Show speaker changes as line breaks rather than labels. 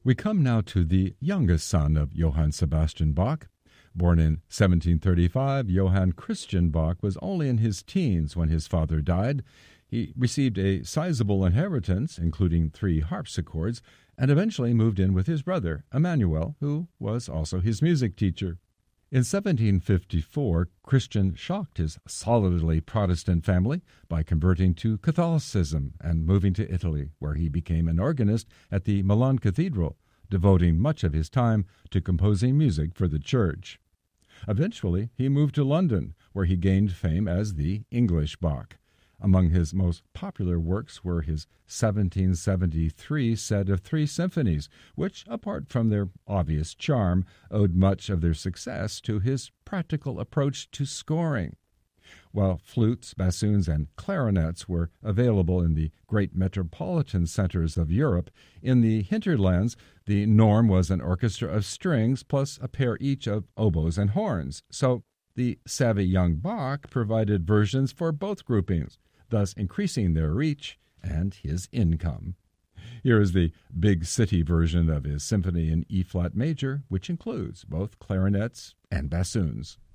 We come now to the youngest son of Johann Sebastian Bach. Born in 1735, Johann Christian Bach was only in his teens when his father died. He received a sizable inheritance, including 3 harpsichords, and eventually moved in with his brother, Emmanuel, who was also his music teacher. In 1754, Christian shocked his solidly Protestant family by converting to Catholicism and moving to Italy, where he became an organist at the Milan Cathedral, devoting much of his time to composing music for the church. Eventually, he moved to London, where he gained fame as the English Bach. Among his most popular works were his 1773 set of 3 symphonies, which, apart from their obvious charm, owed much of their success to his practical approach to scoring. While flutes, bassoons, and clarinets were available in the great metropolitan centers of Europe, in the hinterlands the norm was an orchestra of strings plus a pair each of oboes and horns. So the savvy young Bach provided versions for both groupings, thus increasing their reach and his income. Here is the big city version of his symphony in E-flat major, which includes both clarinets and bassoons.